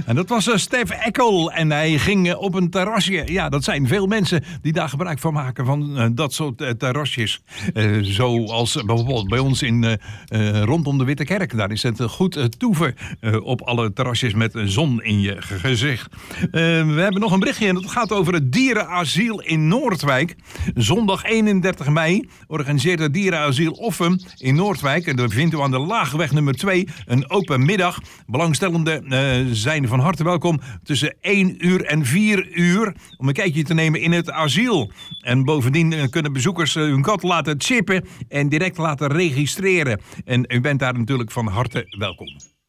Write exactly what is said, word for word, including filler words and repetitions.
En dat was uh, Stef Eckel en hij ging uh, op een terrasje. Ja, dat zijn veel mensen die daar gebruik van maken van uh, dat soort uh, terrasjes. Uh, zoals uh, bijvoorbeeld bij ons in, uh, uh, rondom de Witte Kerk. Daar is het uh, goed uh, toeven uh, op alle terrasjes met uh, zon in je gezicht. Uh, we hebben nog een berichtje en dat gaat over het dierenasiel in Noordwijk. Zondag eenendertig mei organiseert het dierenasiel Offum in Noordwijk. En daar vindt u aan de Laagweg nummer twee een open middag. Belangstellenden uh, zijn van harte welkom tussen één uur en vier uur om een kijkje te nemen in het asiel. En bovendien uh, kunnen bezoekers uh, hun kat laten chippen en direct laten registreren. En u bent daar natuurlijk van harte welkom.